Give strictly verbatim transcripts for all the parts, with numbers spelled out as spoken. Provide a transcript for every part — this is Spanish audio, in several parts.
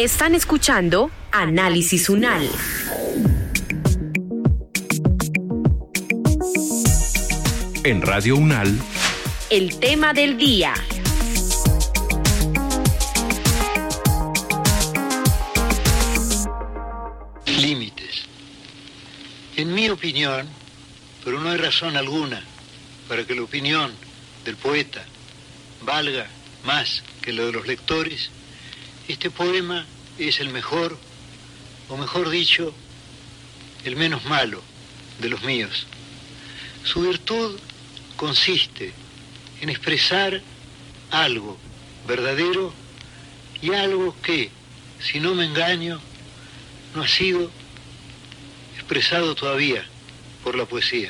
Están escuchando Análisis UNAL. En Radio UNAL, el tema del día. Límites. En mi opinión, pero no hay razón alguna para que la opinión del poeta valga más que la de los lectores, este poema es el mejor, o mejor dicho, el menos malo de los míos. Su virtud consiste en expresar algo verdadero y algo que, si no me engaño, no ha sido expresado todavía por la poesía.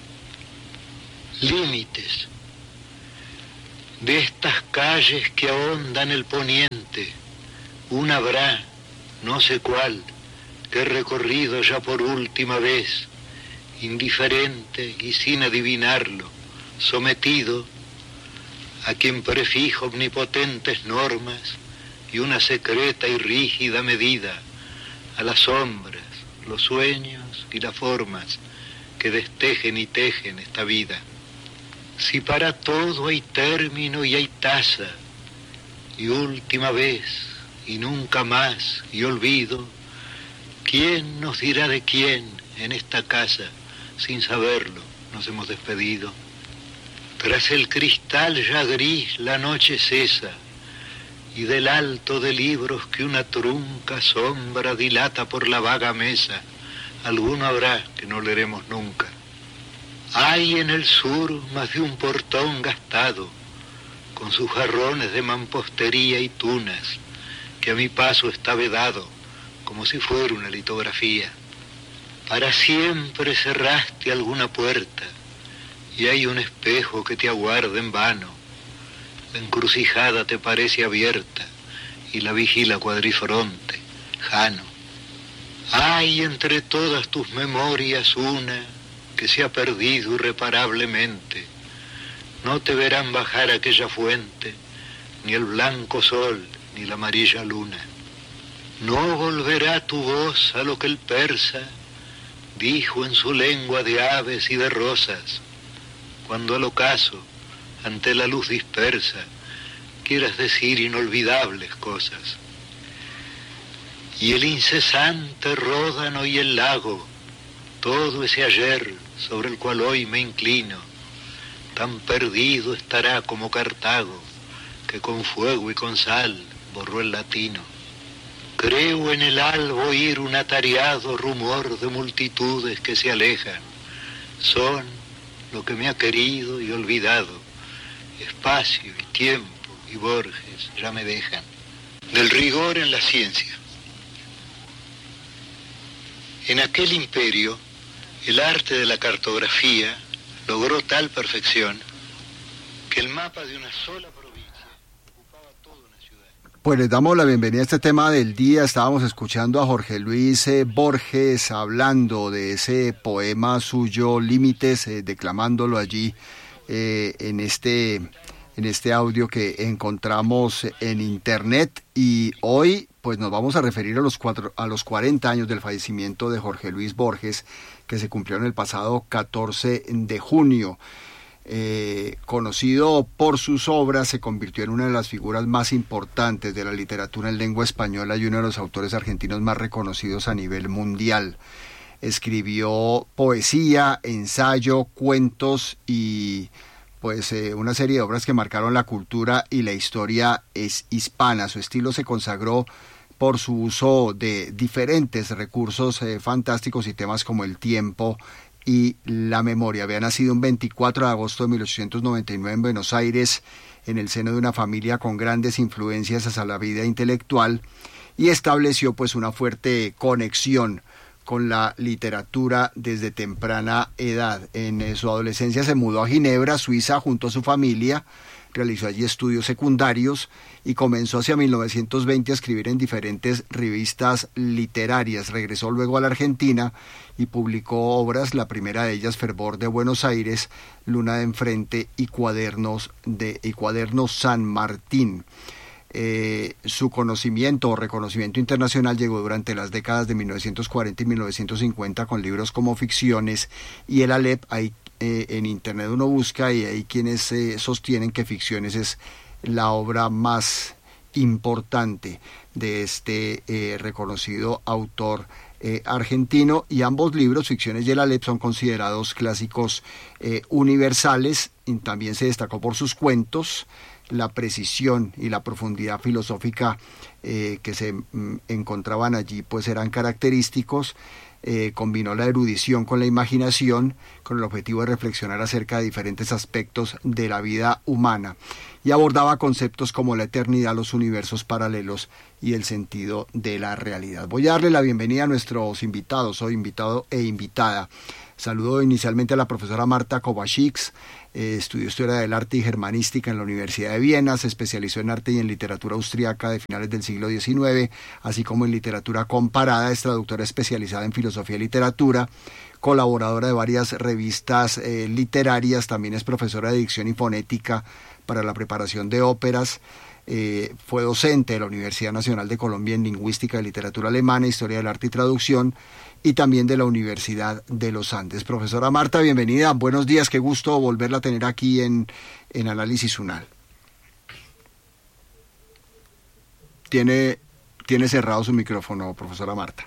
Límites. De estas calles que ahondan el poniente, una habrá, no sé cuál, que he recorrido ya por última vez, indiferente y sin adivinarlo, sometido a quien prefijo omnipotentes normas y una secreta y rígida medida, a las sombras, los sueños y las formas que destejen y tejen esta vida. Si para todo hay término y hay tasa, y última vez, y nunca más, y olvido, ¿quién nos dirá de quién en esta casa, sin saberlo, nos hemos despedido? Tras el cristal ya gris la noche cesa, y del alto de libros que una trunca sombra dilata por la vaga mesa, alguno habrá que no leeremos nunca. Hay en el sur más de un portón gastado, con sus jarrones de mampostería y tunas, que a mi paso está vedado, como si fuera una litografía. Para siempre cerraste alguna puerta, y hay un espejo que te aguarda en vano. La encrucijada te parece abierta, y la vigila cuadrifronte, Jano. Hay entre todas tus memorias una que se ha perdido irreparablemente. No te verán bajar aquella fuente, ni el blanco sol, ni la amarilla luna. No volverá tu voz a lo que el persa dijo en su lengua de aves y de rosas, cuando al ocaso, ante la luz dispersa, quieras decir inolvidables cosas. Y el incesante ródano y el lago, todo ese ayer sobre el cual hoy me inclino, tan perdido estará como Cartago, que con fuego y con sal borró el latino. Creo en el alba oír un atareado rumor de multitudes que se alejan. Son lo que me ha querido y olvidado. Espacio y tiempo y Borges ya me dejan. Del rigor en la ciencia. En aquel imperio, el arte de la cartografía logró tal perfección que el mapa de una sola provincia ocupaba toda una ciudad. Pues les damos la bienvenida a este tema del día. Estábamos escuchando a Jorge Luis eh, Borges hablando de ese poema suyo, Límites, eh, declamándolo allí eh, en este, en este audio que encontramos en internet. Y hoy pues nos vamos a referir a los, cuatro, a los cuarenta años del fallecimiento de Jorge Luis Borges, que se cumplieron el pasado catorce de junio. Eh, conocido por sus obras, se convirtió en una de las figuras más importantes de la literatura en lengua española y uno de los autores argentinos más reconocidos a nivel mundial. Escribió poesía, ensayo, cuentos y pues eh, una serie de obras que marcaron la cultura y la historia es hispana. Su estilo se consagró por su uso de diferentes recursos eh, fantásticos y temas como el tiempo y la memoria. Había nacido un veinticuatro de agosto de mil ochocientos noventa y nueve en Buenos Aires, en el seno de una familia con grandes influencias hacia la vida intelectual, y estableció pues una fuerte conexión con la literatura desde temprana edad. En su adolescencia se mudó a Ginebra, Suiza, junto a su familia, realizó allí estudios secundarios y comenzó hacia mil novecientos veinte a escribir en diferentes revistas literarias. Regresó luego a la Argentina y publicó obras, la primera de ellas Fervor de Buenos Aires, Luna de Enfrente y Cuadernos, de, y Cuadernos San Martín. Eh, su conocimiento o reconocimiento internacional llegó durante las décadas de mil novecientos cuarenta y mil novecientos cincuenta con libros como Ficciones y El Aleph. Ahí eh, en internet uno busca y hay quienes eh, sostienen que Ficciones es la obra más importante de este eh, reconocido autor eh, argentino, y ambos libros, Ficciones y El Aleph, son considerados clásicos eh, universales. Y también se destacó por sus cuentos. La precisión y la profundidad filosófica eh, que se mm, encontraban allí pues eran característicos. Eh, combinó la erudición con la imaginación, con el objetivo de reflexionar acerca de diferentes aspectos de la vida humana, y abordaba conceptos como la eternidad, los universos paralelos y el sentido de la realidad. Voy a darle la bienvenida a nuestros invitados, soy invitado e invitada. Saludo inicialmente a la profesora Marta Kovačić. Eh, estudió Historia del Arte y Germanística en la Universidad de Viena, se especializó en arte y en literatura austriaca de finales del siglo diecinueve, así como en literatura comparada. Es traductora especializada en filosofía y literatura, colaboradora de varias revistas eh, literarias, también es profesora de dicción y fonética para la preparación de óperas. Eh, fue docente de la Universidad Nacional de Colombia en Lingüística y Literatura Alemana, Historia del Arte y Traducción, y también de la Universidad de los Andes. Profesora Marta, bienvenida, buenos días, qué gusto volverla a tener aquí en, en Análisis UNAL. Tiene, tiene cerrado su micrófono, profesora Marta.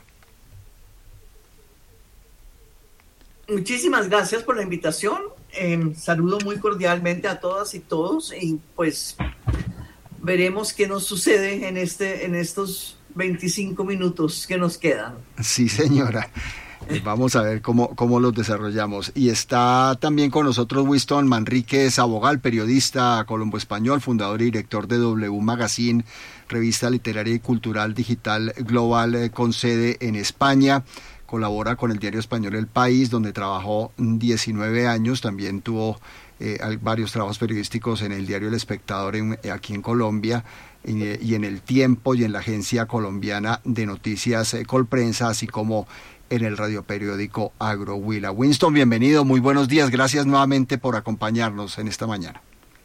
Muchísimas gracias por la invitación. Eh, saludo muy cordialmente a todas y todos, y pues veremos qué nos sucede en este, en estos veinticinco minutos que nos quedan. Sí, señora. Vamos a ver cómo, cómo los desarrollamos. Y está también con nosotros Winston Manríquez Abogal, periodista colombo-español, fundador y director de W Magazine, revista literaria y cultural digital global eh, con sede en España. Colabora con el diario español El País, donde trabajó diecinueve años. También tuvo eh, varios trabajos periodísticos en el diario El Espectador en, aquí en Colombia, y, y en El Tiempo y en la agencia colombiana de noticias eh, Colprensa, así como en el radioperiódico Agro Huila. Winston, bienvenido, muy buenos días, gracias nuevamente por acompañarnos en esta mañana.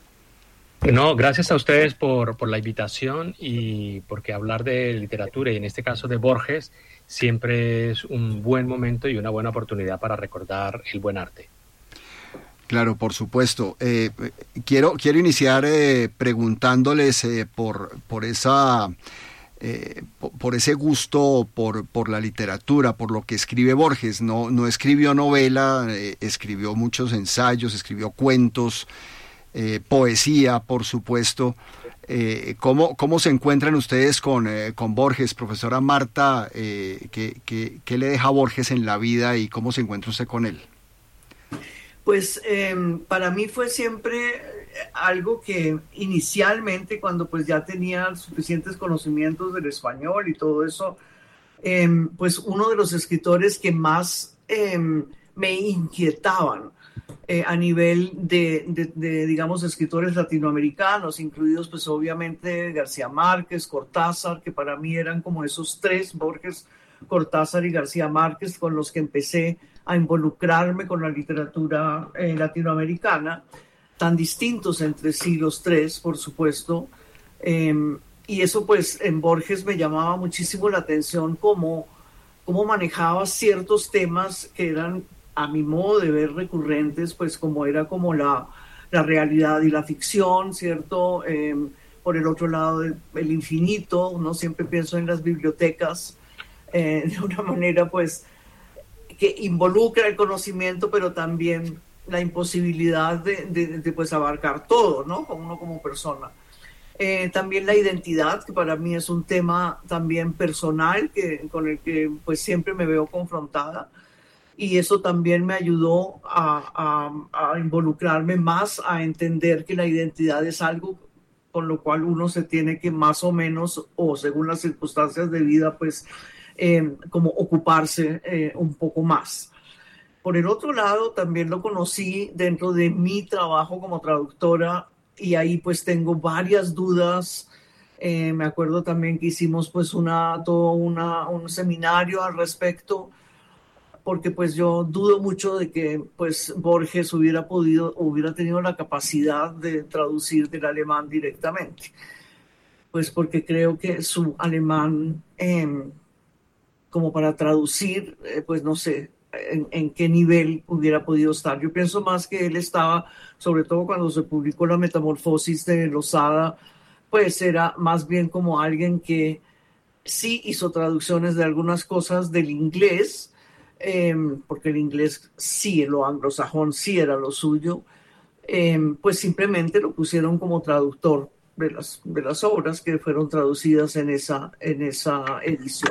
No, gracias a ustedes por, por la invitación, y porque hablar de literatura, y en este caso de Borges, siempre es un buen momento y una buena oportunidad para recordar el buen arte. Claro, por supuesto. Eh, quiero, quiero iniciar eh, preguntándoles eh, por, por esa... Eh, por, por ese gusto por, por la literatura, por lo que escribe Borges. No, no escribió novela, eh, escribió muchos ensayos, escribió cuentos, eh, poesía, por supuesto. Eh, ¿cómo, ¿Cómo se encuentran ustedes con, eh, con Borges? Profesora Marta, eh, ¿qué, qué, ¿qué le deja Borges en la vida y cómo se encuentra usted con él? Pues eh, para mí fue siempre algo que inicialmente, cuando pues ya tenía suficientes conocimientos del español y todo eso, eh, pues uno de los escritores que más eh, me inquietaban eh, a nivel de, de, de, digamos, escritores latinoamericanos, incluidos pues obviamente García Márquez, Cortázar, que para mí eran como esos tres, Borges, Cortázar y García Márquez, con los que empecé a involucrarme con la literatura eh, latinoamericana, tan distintos entre sí los tres, por supuesto, eh, y eso pues en Borges me llamaba muchísimo la atención, cómo, cómo manejaba ciertos temas que eran, a mi modo de ver, recurrentes, pues como era como la, la realidad y la ficción, ¿cierto? Eh, por el otro lado, el, el infinito, ¿no? Siempre pienso en las bibliotecas, eh, de una manera pues que involucra el conocimiento, pero también la imposibilidad de, de, de pues abarcar todo, ¿no? Uno como persona. Eh, también la identidad, que para mí es un tema también personal, que, con el que pues siempre me veo confrontada, y eso también me ayudó a, a, a involucrarme más, a entender que la identidad es algo con lo cual uno se tiene que más o menos, o según las circunstancias de vida, pues Eh, como ocuparse eh, un poco más. Por el otro lado, también lo conocí dentro de mi trabajo como traductora, y ahí pues tengo varias dudas. Eh, me acuerdo también que hicimos pues una, todo una, un seminario al respecto, porque pues yo dudo mucho de que pues Borges hubiera podido, hubiera tenido la capacidad de traducir del alemán directamente. pues porque creo que su alemán, eh, como para traducir, eh, pues no sé en, en qué nivel hubiera podido estar. Yo pienso más que él estaba, sobre todo cuando se publicó La Metamorfosis de Losada, pues era más bien como alguien que sí hizo traducciones de algunas cosas del inglés, eh, porque el inglés sí, lo anglosajón sí era lo suyo, eh, pues simplemente lo pusieron como traductor de las, de las obras que fueron traducidas en esa, en esa edición.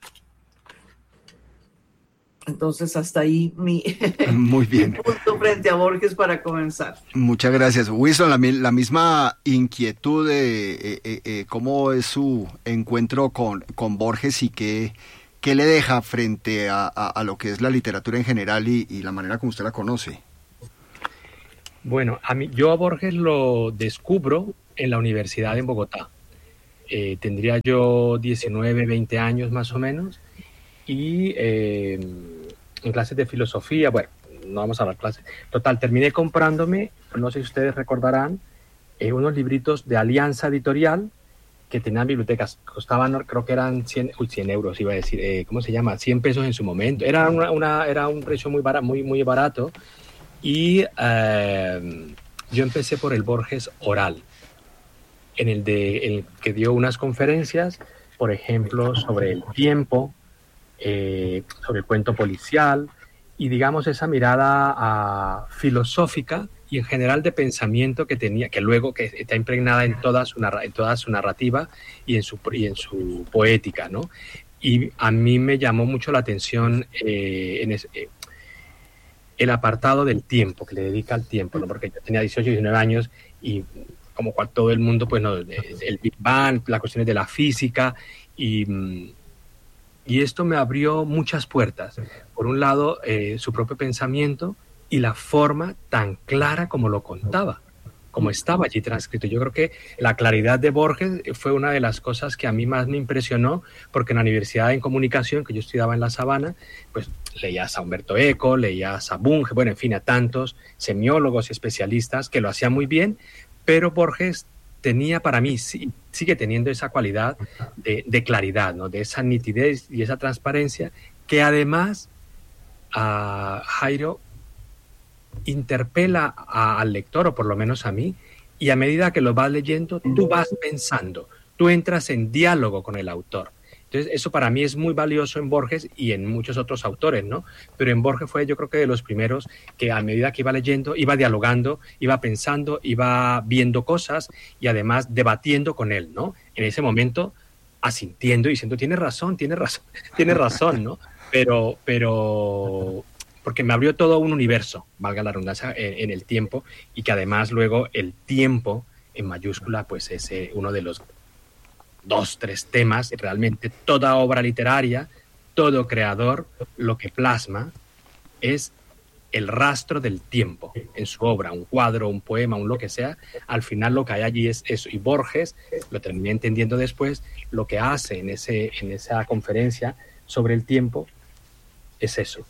Entonces, hasta ahí mi, Muy bien. mi punto frente a Borges para comenzar. Muchas gracias. Winston, la, la misma inquietud de eh, eh, eh, cómo es su encuentro con, con Borges y qué, qué le deja frente a, a, a lo que es la literatura en general y, y la manera como usted la conoce. Bueno, a mí, yo a Borges lo descubro en la universidad en Bogotá. Eh, tendría yo diecinueve, veinte años más o menos. Y eh, en clases de filosofía, bueno, no vamos a hablar clases. Total, terminé comprándome, no sé si ustedes recordarán, eh, unos libritos de Alianza Editorial que tenían bibliotecas. Costaban, creo que eran cien, uy, cien euros, iba a decir, eh, ¿cómo se llama? cien pesos en su momento. Era, una, una, era un precio muy barato, muy, muy barato. Y eh, yo empecé por el Borges oral, en el, de, en el que dio unas conferencias, por ejemplo, sobre el tiempo, Eh, sobre el cuento policial y digamos esa mirada uh, filosófica y en general de pensamiento que tenía, que luego que está impregnada en toda su, narra- en toda su narrativa y en su, y en su poética, ¿no? Y a mí me llamó mucho la atención eh, en ese, eh, el apartado del tiempo, que le dedica al tiempo, ¿no? Porque yo tenía dieciocho, diecinueve años y como cual todo el mundo, pues no, el Big Bang, las cuestiones de la física y... Y esto me abrió muchas puertas. Por un lado, eh, su propio pensamiento y la forma tan clara como lo contaba, como estaba allí transcrito. Yo creo que la claridad de Borges fue una de las cosas que a mí más me impresionó, porque en la Universidad en Comunicación, que yo estudiaba en La Sabana, pues leías a Humberto Eco, leías a Bunge, bueno, en fin, a tantos semiólogos y especialistas que lo hacían muy bien, pero Borges tenía para mí, sigue teniendo esa cualidad de, de claridad, ¿no? De esa nitidez y esa transparencia que además a Jairo interpela a, al lector, o por lo menos a mí, y a medida que lo vas leyendo, tú vas pensando, tú entras en diálogo con el autor. Entonces, eso para mí es muy valioso en Borges y en muchos otros autores, ¿no? Pero en Borges fue, yo creo que de los primeros que a medida que iba leyendo, iba dialogando, iba pensando, iba viendo cosas y además debatiendo con él, ¿no? En ese momento, asintiendo y diciendo, tienes razón, tienes razón, tienes razón, ¿no? Pero, pero, porque me abrió todo un universo, valga la redundancia, en, en el tiempo, y que además luego el tiempo, en mayúscula, pues es eh, uno de los dos, tres temas, realmente toda obra literaria, todo creador, lo que plasma es el rastro del tiempo en su obra, un cuadro, un poema, un lo que sea, al final lo que hay allí es eso. Y Borges, lo terminé entendiendo después, lo que hace en, ese, en esa conferencia sobre el tiempo es eso.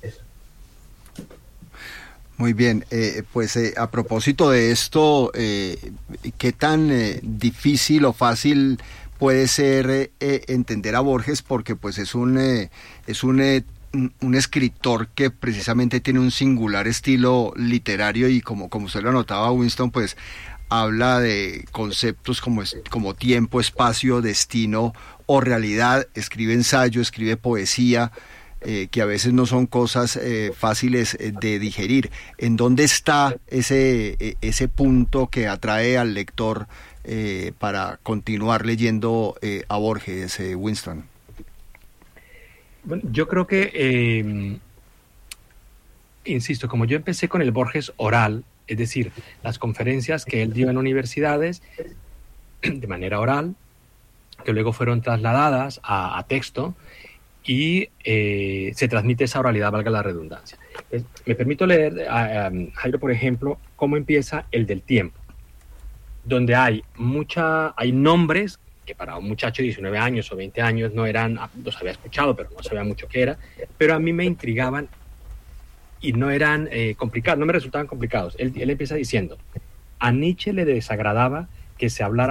Muy bien, eh, pues eh, a propósito de esto, eh, ¿qué tan eh, difícil o fácil puede ser eh, eh, entender a Borges? Porque pues es un eh, es un, eh, un escritor que precisamente tiene un singular estilo literario y como, como usted lo anotaba, Winston, pues habla de conceptos como, como tiempo, espacio, destino o realidad, escribe ensayo, escribe poesía, eh, que a veces no son cosas eh, fáciles de digerir. ¿En dónde está ese, ese punto que atrae al lector Eh, para continuar leyendo eh, a Borges, eh, Winston? Bueno, yo creo que, eh, insisto, como yo empecé con el Borges oral, es decir, las conferencias que él dio en universidades de manera oral, que luego fueron trasladadas a, a texto, y eh, se transmite esa oralidad, valga la redundancia. Eh, me permito leer, a, a Jairo, por ejemplo, cómo empieza el del tiempo, donde hay mucha, hay nombres que para un muchacho de diecinueve años o veinte años no eran, los había escuchado, pero no sabía mucho qué era, pero a mí me intrigaban y no eran eh, complicados, no me resultaban complicados. Él, él empieza diciendo, a Nietzsche le desagradaba que se hablara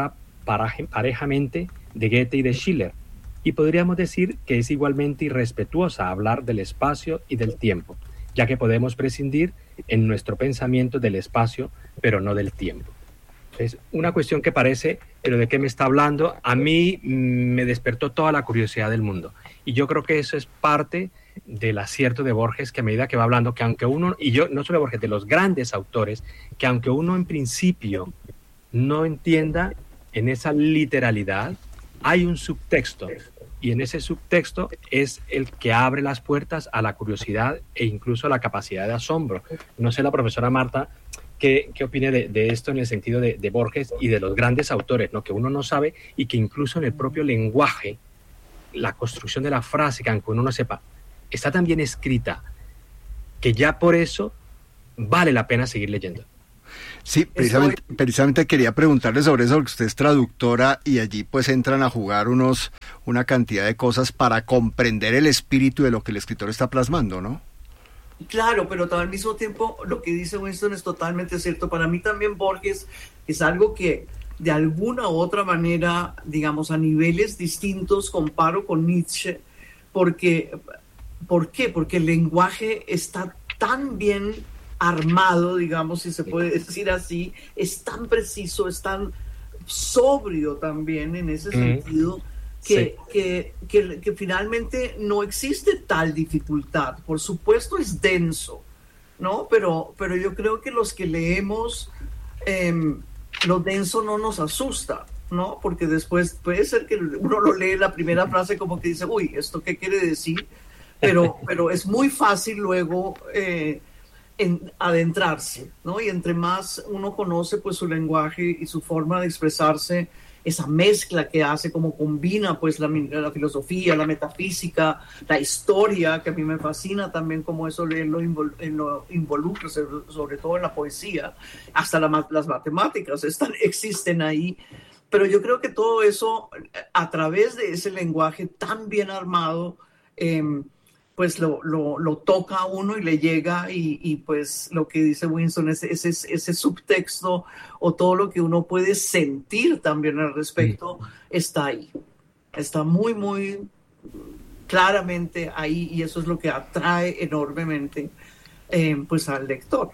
parejamente de Goethe y de Schiller. Y podríamos decir que es igualmente irrespetuosa hablar del espacio y del tiempo, ya que podemos prescindir en nuestro pensamiento del espacio, pero no del tiempo. Es una cuestión que parece, pero ¿de qué me está hablando? A mí me despertó toda la curiosidad del mundo. Y yo creo que eso es parte del acierto de Borges, que a medida que va hablando, que aunque uno, y yo no solo de Borges, de los grandes autores, que aunque uno en principio no entienda en esa literalidad, hay un subtexto. Y en ese subtexto es el que abre las puertas a la curiosidad e incluso a la capacidad de asombro. No sé, la profesora Marta, ¿qué, qué opine de, de esto en el sentido de, de Borges y de los grandes autores, ¿no? Que uno no sabe y que incluso en el propio lenguaje, la construcción de la frase, que aunque uno no sepa, está tan bien escrita que ya por eso vale la pena seguir leyendo. Sí, precisamente, precisamente quería preguntarle sobre eso, porque usted es traductora y allí pues entran a jugar unos una cantidad de cosas para comprender el espíritu de lo que el escritor está plasmando, ¿no? Claro, pero al mismo tiempo lo que dice Winston es totalmente cierto. Para mí también Borges es algo que de alguna u otra manera, digamos, a niveles distintos comparo con Nietzsche, porque, ¿por qué? Porque el lenguaje está tan bien armado, digamos, si se puede decir así, es tan preciso, es tan sobrio también en ese sentido, que, sí. que, que, que finalmente no existe tal dificultad. Por supuesto es denso, ¿no? Pero, pero yo creo que los que leemos, eh, lo denso no nos asusta, ¿no? Porque después puede ser que uno lo lee la primera frase como que dice, uy, ¿esto qué quiere decir? Pero, pero es muy fácil luego eh, en adentrarse, ¿no? Y entre más uno conoce pues su lenguaje y su forma de expresarse, esa mezcla que hace, como combina pues la, la filosofía, la metafísica, la historia, que a mí me fascina también como eso lo, invol, lo involucra, sobre todo en la poesía, hasta la, las matemáticas están, existen ahí. Pero yo creo que todo eso, a través de ese lenguaje tan bien armado, eh, pues lo, lo, lo toca a uno y le llega, y, y pues lo que dice Winston, ese, ese, ese subtexto o todo lo que uno puede sentir también al respecto, sí. está ahí. Está muy, muy claramente ahí, y eso es lo que atrae enormemente eh, pues al lector.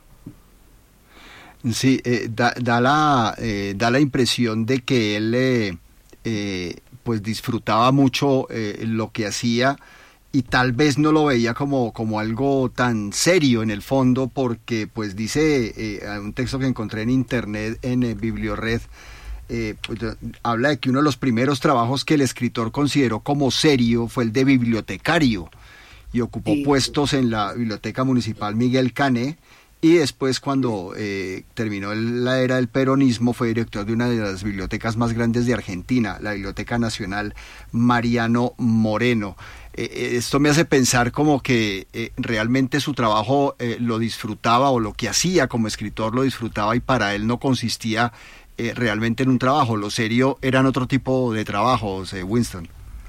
Sí, eh, da, da, la, eh, da la impresión de que él eh, eh, pues disfrutaba mucho eh, lo que hacía, y tal vez no lo veía como, como algo tan serio en el fondo, porque pues dice eh, un texto que encontré en internet, en eh, Bibliored, eh, pues, habla de que uno de los primeros trabajos que el escritor consideró como serio fue el de bibliotecario, y ocupó sí. puestos en la Biblioteca Municipal Miguel Cané, y después cuando eh, terminó el, la era del peronismo fue director de una de las bibliotecas más grandes de Argentina, la Biblioteca Nacional Mariano Moreno. Eh, esto me hace pensar como que eh, realmente su trabajo eh, lo disfrutaba, o lo que hacía como escritor lo disfrutaba, y para él no consistía eh, realmente en un trabajo. Lo serio eran otro tipo de trabajos, eh, Winston.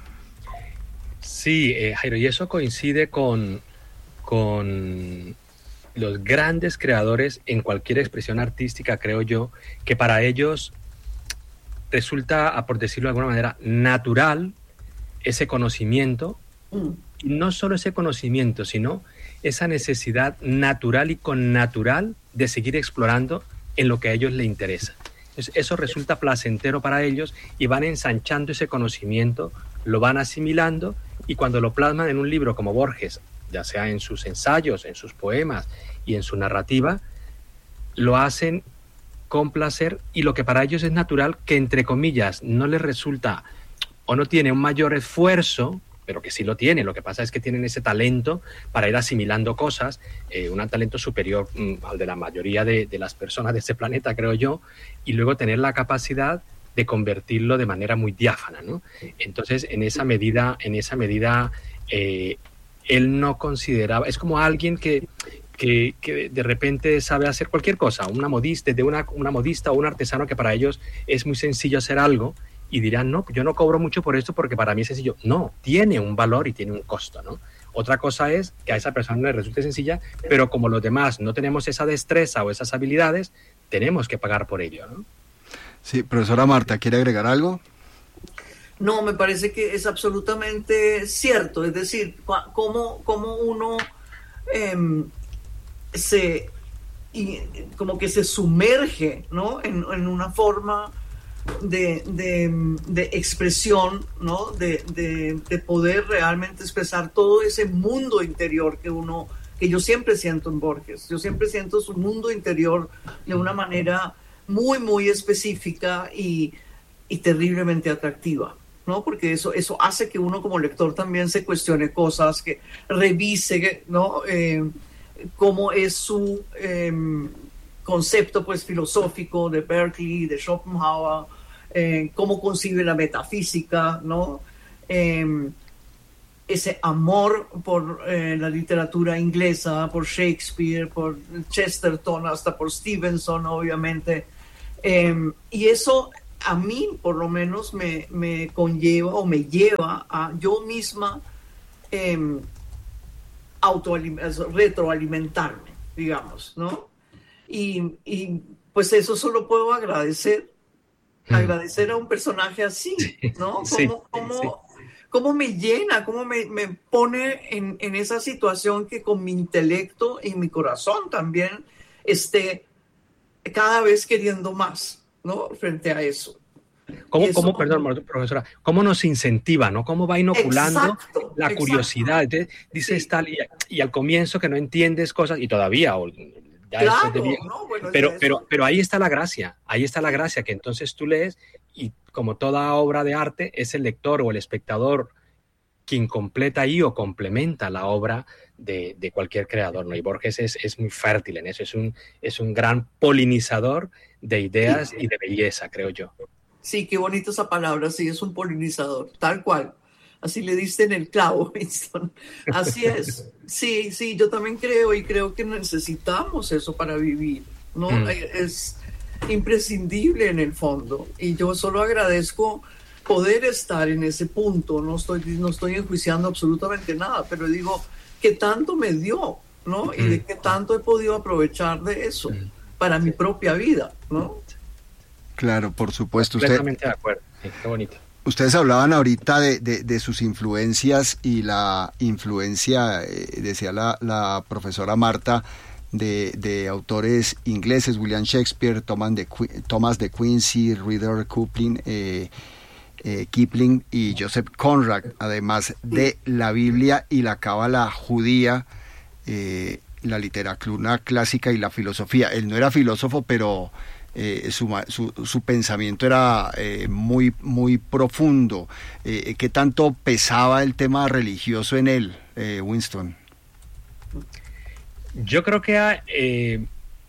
Sí, eh, Jairo, y eso coincide con, con los grandes creadores en cualquier expresión artística, creo yo, que para ellos resulta, por decirlo de alguna manera, natural ese conocimiento. Y no solo ese conocimiento, sino esa necesidad natural y connatural de seguir explorando en lo que a ellos les interesa. Entonces, eso resulta placentero para ellos, y van ensanchando ese conocimiento, lo van asimilando, y cuando lo plasman en un libro como Borges, ya sea en sus ensayos, en sus poemas y en su narrativa, lo hacen con placer, y lo que para ellos es natural, que entre comillas no les resulta o no tiene un mayor esfuerzo, pero que sí lo tiene. Lo que pasa es que tienen ese talento para ir asimilando cosas, eh, un talento superior mm, al de la mayoría de, de las personas de este planeta, creo yo, y luego tener la capacidad de convertirlo de manera muy diáfana, ¿no? Entonces, en esa medida, en esa medida, eh, él no consideraba, es como alguien que, que, que de repente sabe hacer cualquier cosa, una modista, de una, una modista o un artesano que para ellos es muy sencillo hacer algo, y dirán, no, yo no cobro mucho por esto porque para mí es sencillo. No, tiene un valor y tiene un costo, ¿no? Otra cosa es que a esa persona le resulte sencilla, pero como los demás no tenemos esa destreza o esas habilidades, tenemos que pagar por ello, ¿no? Sí, profesora Marta, ¿quiere agregar algo? No, me parece que es absolutamente cierto. Es decir, cómo, cómo uno eh, se y como que se sumerge, ¿no? en, en una forma de, de, de expresión, ¿no? De, de, de poder realmente expresar todo ese mundo interior que uno, que yo siempre siento en Borges. Yo siempre siento su mundo interior de una manera muy, muy específica y, y terriblemente atractiva, ¿no? Porque eso, eso hace que uno como lector también se cuestione cosas, que revise, ¿no? Eh, cómo es su eh, concepto, pues, filosófico de Berkeley, de Schopenhauer, eh, cómo concibe la metafísica, ¿no? Eh, ese amor por eh, la literatura inglesa, por Shakespeare, por Chesterton, hasta por Stevenson, obviamente. Eh, y eso a mí, por lo menos, me, me conlleva o me lleva a yo misma eh, retroalimentarme, digamos, ¿no? Y, y pues eso solo puedo agradecer, mm. agradecer a un personaje así, ¿no? Sí, cómo, cómo, sí. cómo me llena, cómo me, me pone en, en esa situación que con mi intelecto y mi corazón también esté cada vez queriendo más, ¿no? Frente a eso. ¿Cómo, eso, cómo, perdón, profesora, cómo nos incentiva, ¿no? Cómo va inoculando exacto, la curiosidad? Exacto. Dice sí. Tal, y, y al comienzo que no entiendes cosas, y todavía, o ya claro, después de viejo, ¿no? Bueno, pero, pero, pero ahí está la gracia, ahí está la gracia, que entonces tú lees, y como toda obra de arte, es el lector o el espectador quien completa ahí o complementa la obra de, de cualquier creador, ¿no? Y Borges es, es muy fértil en eso, es un, es un gran polinizador de ideas sí. y de belleza, creo yo. Sí, qué bonita esa palabra, sí, es un polinizador, tal cual. Así le diste en el clavo, Winston. Así es. Sí, sí, yo también creo y creo que necesitamos eso para vivir, ¿no? Mm. Es imprescindible en el fondo. Y yo solo agradezco poder estar en ese punto. No estoy, no estoy enjuiciando absolutamente nada, pero digo que tanto me dio, ¿no? Mm. Y de que tanto he podido aprovechar de eso mm. para mi propia vida, ¿no? Claro, por supuesto. Completamente de acuerdo. Sí, qué bonito. Ustedes hablaban ahorita de, de, de sus influencias y la influencia, eh, decía la, la profesora Marta, de, de autores ingleses, William Shakespeare, Thomas de, Thomas de Quincy, Rudyard Kipling, eh, eh, Kipling y Joseph Conrad, además de la Biblia y la cábala judía, eh, la literatura clásica y la filosofía. Él no era filósofo, pero... Eh, su, su, su pensamiento era eh, muy, muy profundo. Eh, ¿Qué tanto pesaba el tema religioso en él, eh, Winston? Yo creo que eh,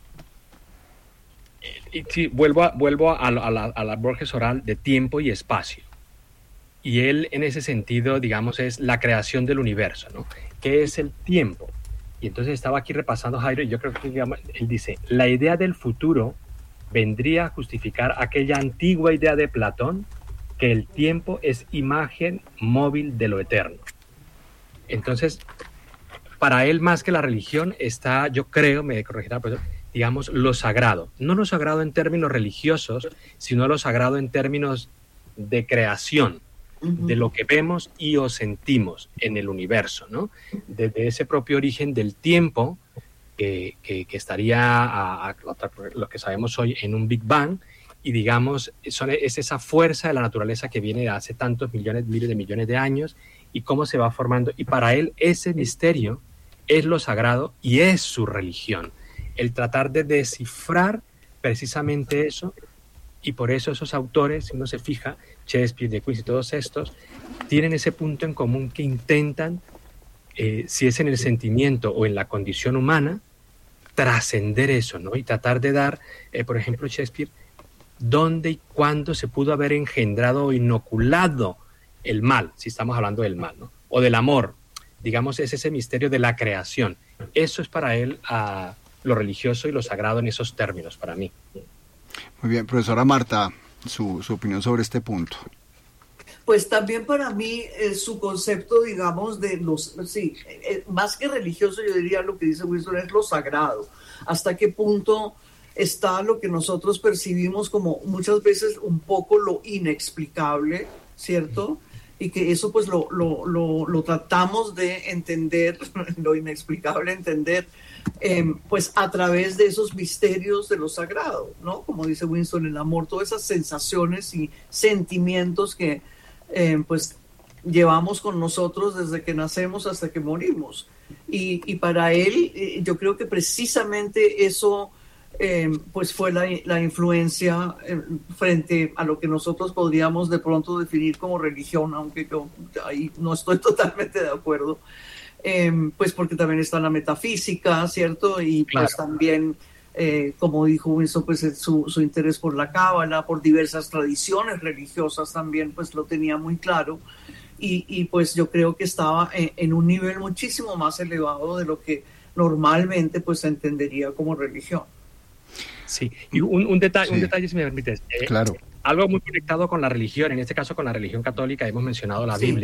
eh, sí, vuelvo, a, vuelvo a, a, la, a la Borges oral de tiempo y espacio. Y él, en ese sentido, digamos, es la creación del universo, ¿no? ¿Qué es el tiempo? Y entonces estaba aquí repasando Jairo, y yo creo que, digamos, él dice, la idea del futuro vendría a justificar aquella antigua idea de Platón, que el tiempo es imagen móvil de lo eterno. Entonces, para él, más que la religión, está, yo creo, me corregirá, pues, digamos, lo sagrado. No lo sagrado en términos religiosos, sino lo sagrado en términos de creación, uh-huh. de lo que vemos y o sentimos en el universo, ¿no? Desde ese propio origen del tiempo, Que, que, que estaría a, a, a lo que sabemos hoy en un Big Bang, y digamos son, es esa fuerza de la naturaleza que viene de hace tantos millones, miles de millones de años, y cómo se va formando, y para él ese misterio es lo sagrado y es su religión, el tratar de descifrar precisamente eso, y por eso esos autores, si uno se fija, Shakespeare, De Quincy y todos estos, tienen ese punto en común que intentan, Eh, si es en el sentimiento o en la condición humana, trascender eso, ¿no? Y tratar de dar, eh, por ejemplo, Shakespeare, dónde y cuándo se pudo haber engendrado o inoculado el mal, si estamos hablando del mal, ¿no? O del amor, digamos, es ese misterio de la creación. Eso es para él uh, lo religioso y lo sagrado en esos términos, para mí. Muy bien, profesora Marta, su, su opinión sobre este punto. Pues también para mí eh, su concepto, digamos, de los, sí, eh, más que religioso, yo diría lo que dice Winston es lo sagrado. Hasta qué punto está lo que nosotros percibimos como muchas veces un poco lo inexplicable, ¿cierto? Y que eso pues lo, lo, lo, lo tratamos de entender, lo inexplicable entender, eh, pues a través de esos misterios de lo sagrado, ¿no? Como dice Winston, el amor, todas esas sensaciones y sentimientos que eh, pues llevamos con nosotros desde que nacemos hasta que morimos. Y, y para él, eh, yo creo que precisamente eso eh, pues fue la, la influencia eh, frente a lo que nosotros podríamos de pronto definir como religión, aunque yo ahí no estoy totalmente de acuerdo, eh, pues porque también está la metafísica, ¿cierto? Y claro. pues también, eh, como dijo Winston, pues su, su interés por la cábala, por diversas tradiciones religiosas también, pues lo tenía muy claro. Y, y pues yo creo que estaba en, en un nivel muchísimo más elevado de lo que normalmente pues se entendería como religión. Sí, y un, un, detalle, sí. un detalle, si me permites. Eh, claro. Algo muy conectado con la religión, en este caso con la religión católica, hemos mencionado la Sí. Biblia.